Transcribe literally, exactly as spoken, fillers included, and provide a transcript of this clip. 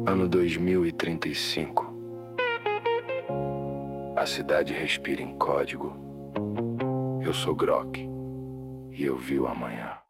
Ano dois mil e trinta e cinco. A cidade respira em código. Eu sou Grok e eu vi o amanhã.